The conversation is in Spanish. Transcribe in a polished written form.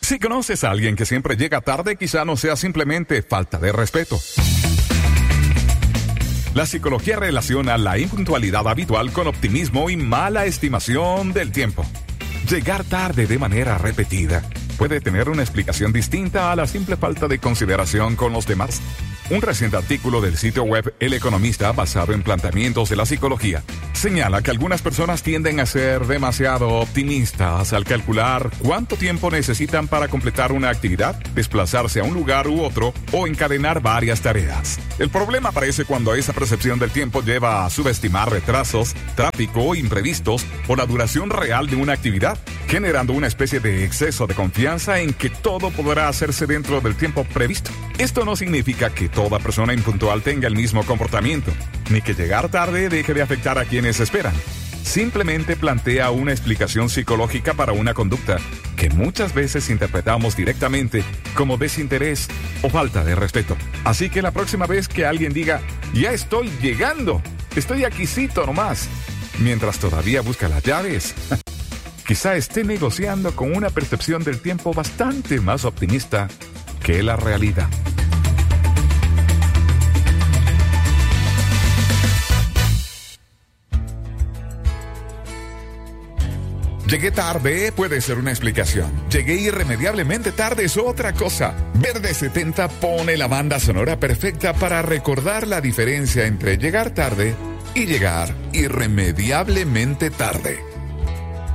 Si conoces a alguien que siempre llega tarde, quizá no sea simplemente falta de respeto. La psicología relaciona la impuntualidad habitual con optimismo y mala estimación del tiempo. Llegar tarde de manera repetida puede tener una explicación distinta a la simple falta de consideración con los demás. Un reciente artículo del sitio web El Economista, basado en planteamientos de la psicología, señala que algunas personas tienden a ser demasiado optimistas al calcular cuánto tiempo necesitan para completar una actividad, desplazarse a un lugar u otro o encadenar varias tareas. El problema aparece cuando esa percepción del tiempo lleva a subestimar retrasos, tráfico, imprevistos o la duración real de una actividad, generando una especie de exceso de confianza en que todo podrá hacerse dentro del tiempo previsto. Esto no significa que toda persona impuntual tenga el mismo comportamiento, ni que llegar tarde deje de afectar a quienes esperan. Simplemente plantea una explicación psicológica para una conducta que muchas veces interpretamos directamente como desinterés o falta de respeto. Así que la próxima vez que alguien diga, ya estoy llegando, estoy aquícito nomás, mientras todavía busca las llaves, quizá esté negociando con una percepción del tiempo bastante más optimista que la realidad. Llegué tarde puede ser una explicación. Llegué irremediablemente tarde es otra cosa. Verde 70 pone la banda sonora perfecta para recordar la diferencia entre llegar tarde y llegar irremediablemente tarde.